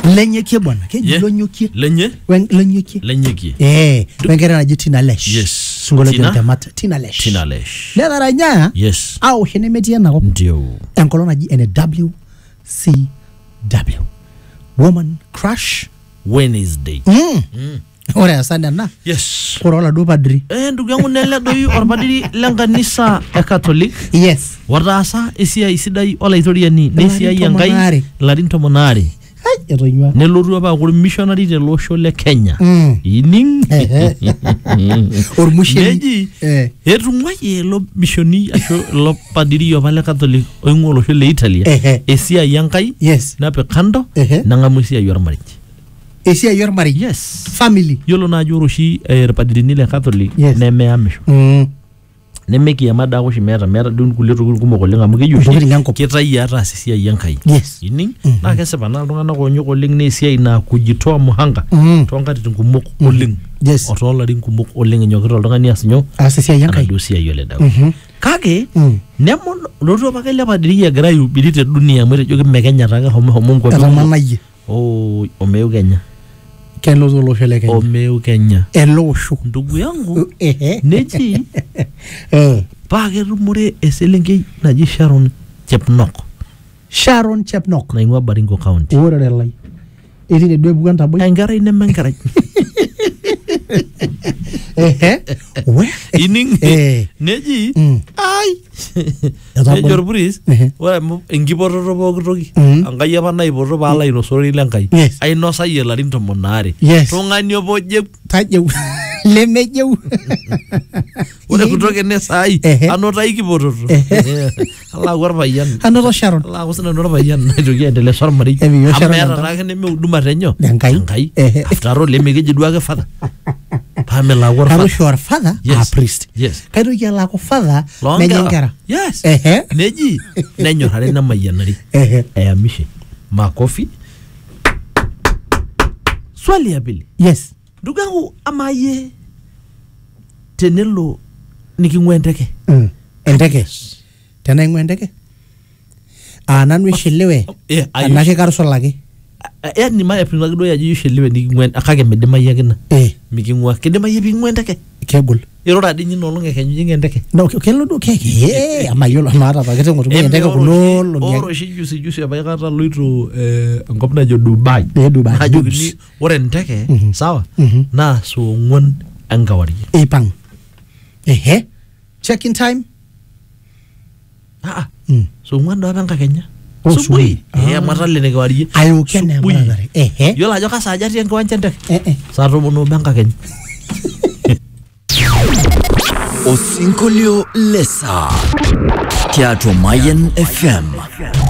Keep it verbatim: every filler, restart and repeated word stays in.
Lenyekie bwana. Keji lonyokie. Lenye? Wen lenyekie. Lenyekie. Eh, wengine na Tina Lesh. Yes. Sungolo jente mata Tina Lesh. Tina Lesh. Leda ranya. Yes. Au hene media na wop. Ndio. Enkolona ji N W C W. Woman Crush Wednesday. Mm. Mm. Ora asante na. Yes. Korola do padri. Eh ndugu yangu nele doyu orpadiri lenganisa e Catholic. Yes. Wataasa esiai sidai olaitoriani nesiai enkai larin tomonare. Hai etonywa. Nelotu apa ku missionary te losho le Kenya. Mm. Ining. Ormusheni. Neji eh etungwaye lo missioni asho lo padiri apa le Catholic oing'ua olosho le Italia. Esiai enkai. Yes. Nape kando nangamu esiai ormarriage. Esia your marriage. Yes. Family. Yolo na juro shi eh, padrini le Catholic yes. Neme amisho. Mm. Neme kiyamada ko shi mera mera dun kuleto kumoko lenga muke yushi. Kitai ata sisia yankai. Yes. Ining mm -hmm. Na kesepa na ltungana ko nyoko leng ne sia ina kujitoa muhanga. Mm. Tonga tikumok mm. oleng. Yes. Otola ring kumok oleng nyokiro ltungani asinyo. Asisia yankai. Ado sia yole dawo. Mm -hmm. Kake mm. Nemo loto bakele padiri ya grayu bidite dunia mwere joge mekenya taka homo homo kwa. Ramanaye. Oh, omeu Kenya. Kelo zolo shele Kenya. Omeu Kenya. Elosho. Ndugu yangu. Ehe. Neji. Eh. Page rumure eselengei naji Sharon Chepnok. Sharon Chepnok. Na ingwa Baringo County. Ora relai. Eri ne dwe buganta boy. Engara ine mengara. Ehe. We. Ining. Eh. Neji. Mm. Ai. Nejor Bruce. Ora engipororo pokitoki. Angai apa naipoto pala inosori lenkai. Ainosa yelarin tomonare. Tungani opo je tajeu. Lemejeu. Ora kutoke ne sai. Anota ikipororo. Allah warbayan. Anota Sharon. Allah usna norbayan. Najoki endele sormari. Amera rake ne meuduma renyo. Ngai. Aftaro lemegeje duake father. Pamela war father. Your father? Yes. A priest. Yes. Kaido yala ko father menyengara. Yes. Ehe. Neji. Nenyo hare na mayanari. Ehe. Aya mishi. Makofi. Swali ya pili. Yes. Ndugangu amaye tenelo nikingwendeke. Mm. Endeke. Tena ingwendeke. Ananu ishelewe. Eh, anake karusolaki. Eh ni maya pinga kido ya yishelewe nikingwen akage medema yagina. Eh. Mikingwa kidema yebi ngwendeke. Kegul. Irora dinyi no longe kenyu ngendeke. No kelo do keke. Eh amayolo mara ba kete ngoto ngendeke kuno lo ngi. Oro shi juice juice ba yakata luito eh ngop na jo Dubai. Eh Dubai. Ajo ni ore ndeke sawa. Na so ngwon angawari. Ipang. Ehe. Check in time. Ah. Mm. So ngwon do banga Kenya. Subui. Eh matale ne gawari. Ayo kene matale. Ehe. Yola jo kasaja ti ngwan ndeke. Eh eh. Sa romo banga Kenya. Osinkolio Lesa Teatro Mayen F M.